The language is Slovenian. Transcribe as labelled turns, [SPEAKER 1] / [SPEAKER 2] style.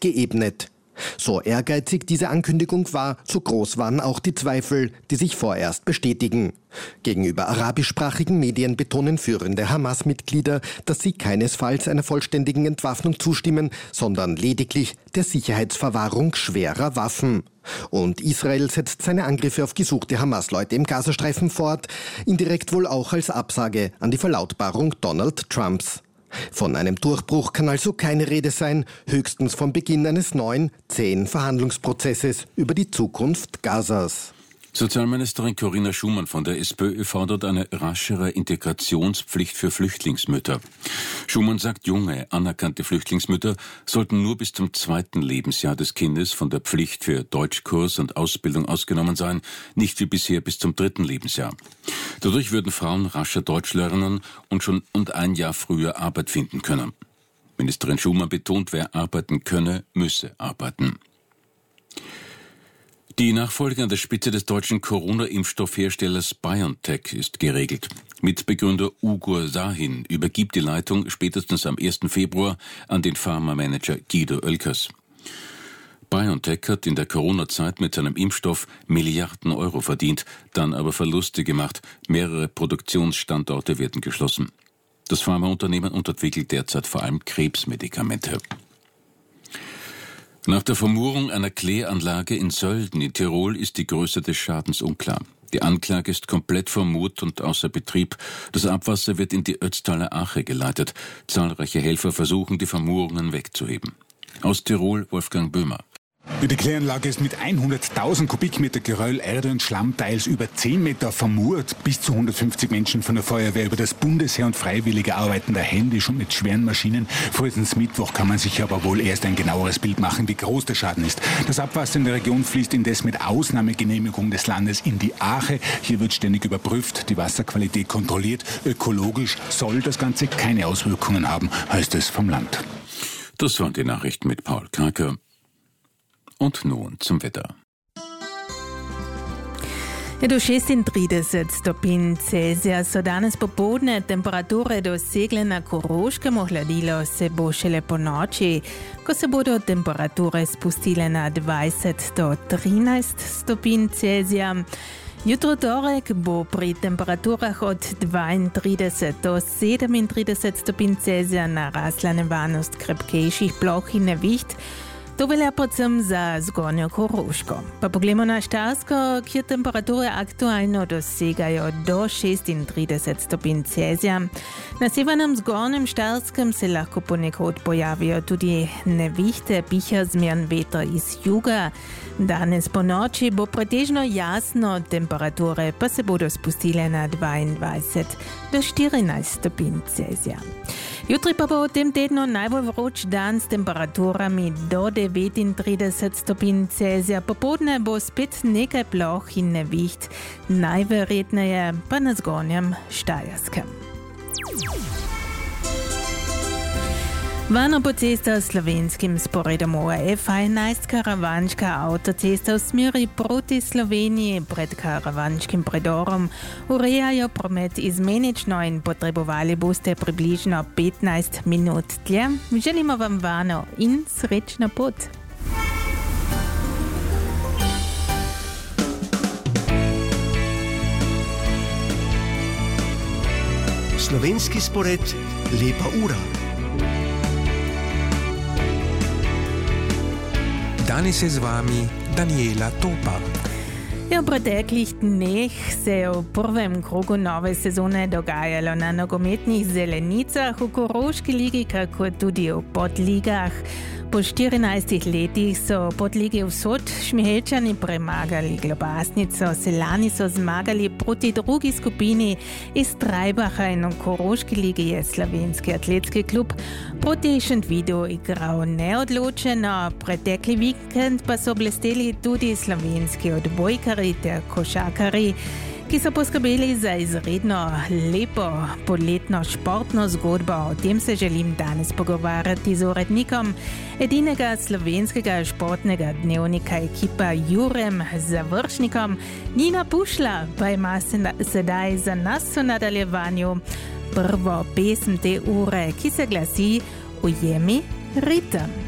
[SPEAKER 1] geebnet. So ehrgeizig diese Ankündigung war, so groß waren auch die Zweifel, die sich vorerst bestätigen. Gegenüber arabischsprachigen Medien betonen führende Hamas-Mitglieder, dass sie keinesfalls einer vollständigen Entwaffnung zustimmen, sondern lediglich der Sicherheitsverwahrung schwerer Waffen. Und Israel setzt seine Angriffe auf gesuchte Hamas-Leute im Gazastreifen fort, indirekt wohl auch als Absage an die Verlautbarung Donald Trumps. Von einem Durchbruch kann also keine Rede sein, höchstens vom Beginn eines neuen, zähen Verhandlungsprozesses über die Zukunft Gazas.
[SPEAKER 2] Sozialministerin Corinna Schumann von der SPÖ fordert eine raschere Integrationspflicht für Flüchtlingsmütter. Schumann sagt, junge, anerkannte Flüchtlingsmütter sollten nur bis zum 2. Lebensjahr des Kindes von der Pflicht für Deutschkurs und Ausbildung ausgenommen sein, nicht wie bisher bis zum 3. Lebensjahr. Dadurch würden Frauen rascher Deutsch lernen und ein Jahr früher Arbeit finden können. Ministerin Schumann betont, wer arbeiten könne, müsse arbeiten. Die Nachfolge an der Spitze des deutschen Corona-Impfstoffherstellers BioNTech ist geregelt. Mitbegründer Ugur Sahin übergibt die Leitung spätestens am 1. Februar an den Pharmamanager Guido Oelkers. BioNTech hat in der Corona-Zeit mit seinem Impfstoff Milliarden Euro verdient, dann aber Verluste gemacht. Mehrere Produktionsstandorte werden geschlossen. Das Pharmaunternehmen entwickelt derzeit vor allem Krebsmedikamente. Nach der Vermurung einer Kläranlage in Sölden in Tirol ist die Größe des Schadens unklar. Die Anklage ist komplett vermurt und außer Betrieb. Das Abwasser wird in die Ötztaler Ache geleitet. Zahlreiche Helfer versuchen, die Vermurungen wegzuheben. Aus Tirol, Wolfgang Böhmer.
[SPEAKER 3] Die Kläranlage ist mit 100.000 Kubikmeter Geröll, Erde und Schlamm teils über 10 Meter vermurt. Bis zu 150 Menschen von der Feuerwehr über das Bundesheer und Freiwillige arbeiten da händisch und mit schweren Maschinen. Frühestens Mittwoch kann man sich aber wohl erst ein genaueres Bild machen, wie groß der Schaden ist. Das Abwasser in der Region fließt indes mit Ausnahmegenehmigung des Landes in die Ache. Hier wird ständig überprüft, die Wasserqualität kontrolliert. Ökologisch soll das Ganze keine Auswirkungen haben, heißt es vom Land.
[SPEAKER 2] Das waren die Nachrichten mit Paul Kraker. Und nun zum Wetter.
[SPEAKER 4] Do 36 stopinj Celzija so danes popoldne, temperature dosegle na Koroškem, ohladilo se bo šele po noči, ko se bodo temperature spustile na 20 do 13 stopinj Celzija. Jutro torek bo pri temperaturah od 32 do 37 stopinj Celzija narasla nevarnost krepkejših ploh in neviht. To velja predvsem za zgornjo Koroško. Pa poglejmo na Štajersko, kjer temperature aktualno dosegajo do 36 stopinj Celzija. Na severnem zgornjem Štajerskem se lahko ponekod pojavijo tudi nevihte, piha zmeren veter iz juga. Danes po noči bo pretežno jasno, temperature pa se bodo spustile na 22 do 14 stopinj Celzija. Jutri pa bo v tem tednu najbolj vroč dan s temperaturami do 39 stopinj Celzija. Popoldne bo spet nekaj ploh in neviht, najverjetneje pa na zgornjem Štajerskem. Varno po cestah s slovenskim sporedom ORF 11 karavanška avtocesta v smeri proti Sloveniji pred karavanškim predorom urejajo promet izmenično in potrebovali boste približno 15 minut dlje. Želimo vam varno in srečno pot.
[SPEAKER 5] Slovenski spored Lepa ura. Danes je z vami Daniela Topar.
[SPEAKER 4] V preteklih dneh se je v prvem krogu nove sezone dogajalo na nogometnih zelenicah v Koroški ligi, kako tudi v podligah. Po 14 letih so podligi Vzhod Šmihelčani premagali Globasnico, Seljani so zmagali proti drugi skupini iz Trajbacha in v Koroški ligi je Slovenski atletski klub proti Šentvidu igral neodločeno. Pretekli vikend pa so blesteli tudi slovenski odbojkari ter košarkari, ki so poskrbeli za izredno lepo poletno športno zgodbo. O tem se želim danes pogovarjati z urednikom edinega slovenskega športnega dnevnika Ekipa Jurem Završnikom. Nina Pušla pa ima sedaj za nas v nadaljevanju prvo pesem te ure, ki se glasi Ujemi ritem.